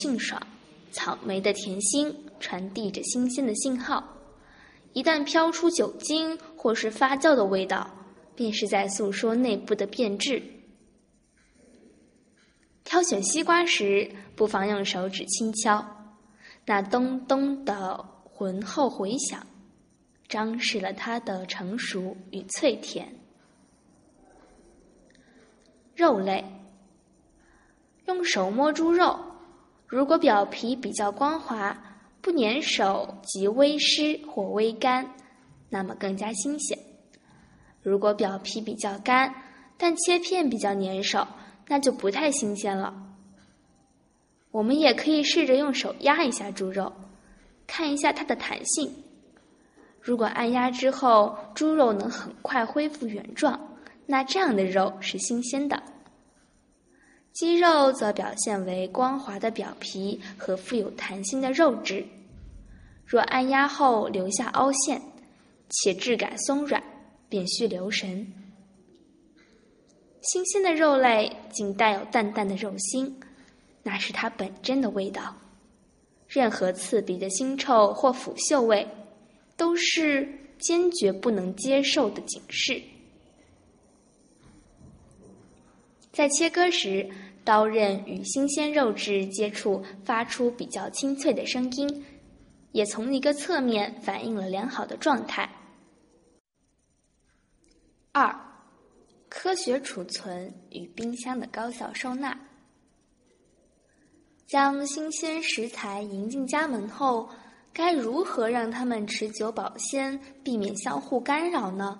性爽，草莓的甜心传递着新鲜的信号。一旦飘出酒精或是发酵的味道，便是在诉说内部的变质。挑选西瓜时，不妨用手指轻敲，那咚咚的浑厚回响，彰示了它的成熟与脆甜。肉类，用手摸猪肉，如果表皮比较光滑，不粘手及微湿或微干，那么更加新鲜。如果表皮比较干，但切片比较粘手，那就不太新鲜了。我们也可以试着用手压一下猪肉，看一下它的弹性。如果按压之后猪肉能很快恢复原状，那这样的肉是新鲜的。鸡肉则表现为光滑的表皮和富有弹性的肉质，若按压后留下凹陷，且质感松软，便需留神。新鲜的肉类仅带有淡淡的肉腥，那是它本真的味道。任何刺鼻的腥臭或腐朽味，都是坚决不能接受的警示。在切割时，刀刃与新鲜肉质接触发出比较清脆的声音，也从一个侧面反映了良好的状态。2. 科学储存与冰箱的高效收纳。将新鲜食材迎进家门后，该如何让它们持久保鲜，避免相互干扰呢？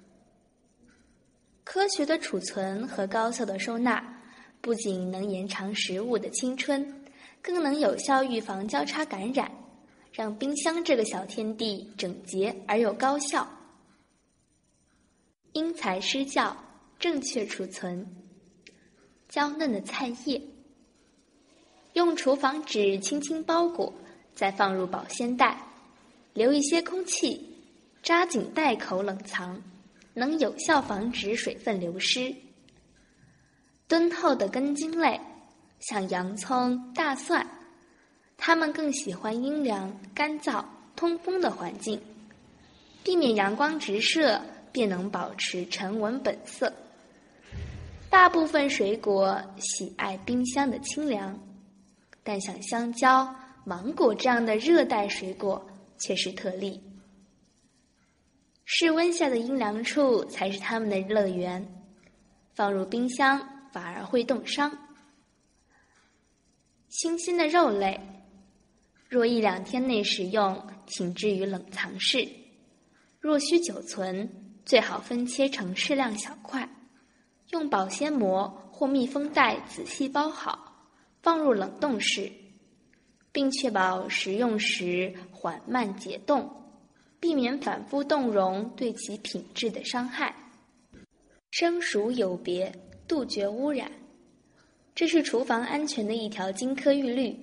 科学的储存和高效的收纳，不仅能延长食物的青春，更能有效预防交叉感染，让冰箱这个小天地整洁而又高效。因材施教，正确储存。娇嫩的菜叶，用厨房纸轻轻包裹，再放入保鲜袋，留一些空气，扎紧袋口冷藏，能有效防止水分流失。敦厚的根茎类，像洋葱、大蒜，它们更喜欢阴凉、干燥、通风的环境，避免阳光直射，便能保持沉稳本色。大部分水果喜爱冰箱的清凉，但像香蕉、芒果这样的热带水果却是特例。室温下的阴凉处才是它们的乐园，放入冰箱反而会冻伤。新鲜的肉类，若1-2天内食用，请置于冷藏室；若需久存，最好分切成适量小块，用保鲜膜或密封袋仔细包好，放入冷冻室，并确保食用时缓慢解冻，避免反复冻溶对其品质的伤害。生熟有别，杜绝污染，这是厨房安全的一条金科玉律。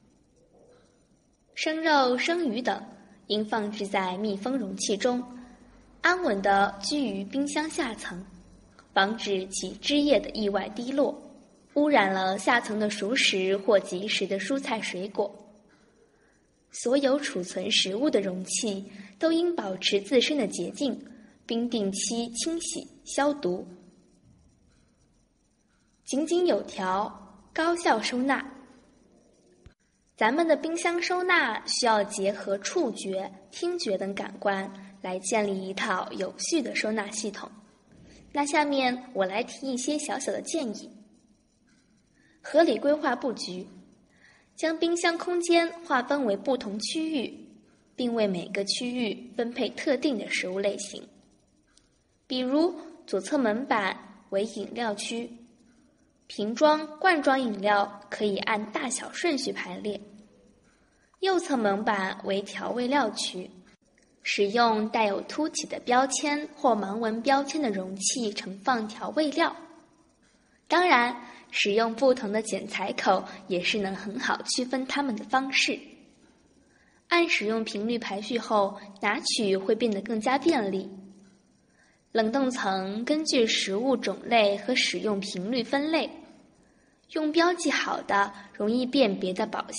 生肉、生鱼等应放置在密封容器中，安稳地居于冰箱下层，防止其汁液的意外滴落，污染了下层的熟食或即食的蔬菜水果。所有储存食物的容器都应保持自身的洁净，并定期清洗消毒。井井有条，高效收纳。咱们的冰箱收纳需要结合触觉、听觉等感官来建立一套有序的收纳系统。那下面我来提一些小小的建议。合理规划布局，将冰箱空间划分为不同区域，并为每个区域分配特定的食物类型。比如左侧门板为饮料区，瓶装、罐装饮料可以按大小顺序排列；右侧门板为调味料区，使用带有凸起的标签或盲文标签的容器盛放调味料。当然，使用不同的剪裁口也是能很好区分它们的方式。按使用频率排序后，拿取会变得更加便利。冷冻层根据食物种类和使用频率分类， 用标记好的、容易辨别的保